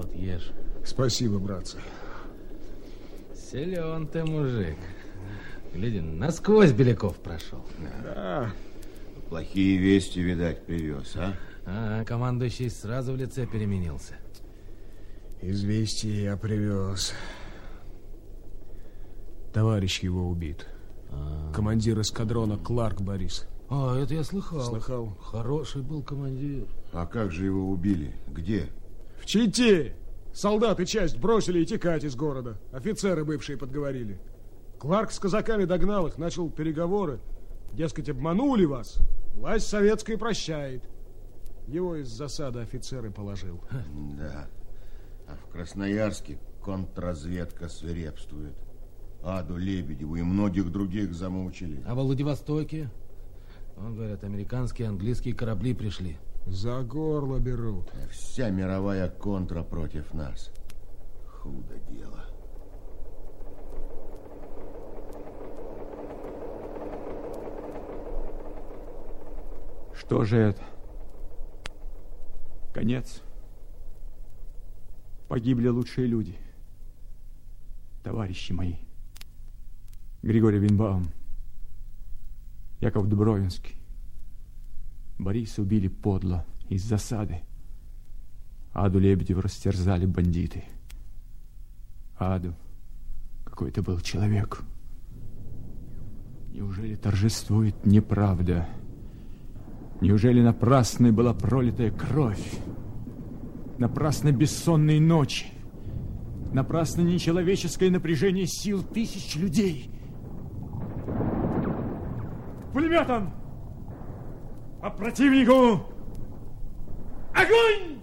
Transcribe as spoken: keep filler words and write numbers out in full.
Вот, ешь. Спасибо, братцы. Силен ты, мужик. Гляди, насквозь Беляков прошел. Да. Плохие вести, видать, привез, а? А, командующий сразу в лице переменился. Известие я привез. Товарищ его убит. А... Командир эскадрона Кларк Борис. А, это я слыхал. Слыхал. Хороший был командир. А как же его убили? Где? В Чите. Солдаты часть бросили и текать из города. Офицеры бывшие подговорили. Кларк с казаками догнал их, начал переговоры. Дескать, обманули вас. Власть советская прощает. Его из засады офицеры положил. Да. А в Красноярске контрразведка свирепствует. Аду Лебедеву и многих других замучили. А во Владивостоке? Он, говорят, американские, английские корабли пришли. За горло берут. Вся мировая контра против нас. Худо дело. Что же это? Конец. Погибли лучшие люди. Товарищи мои. Григорий Винбаум, Яков Дубровинский. Бориса убили подло из засады. Аду Лебедеву растерзали бандиты. Аду, какой это был человек. Неужели торжествует неправда? Неужели напрасной была пролитая кровь? Напрасно бессонные ночи? Напрасно нечеловеческое напряжение сил тысяч людей? Пулеметом! По противнику! Огонь!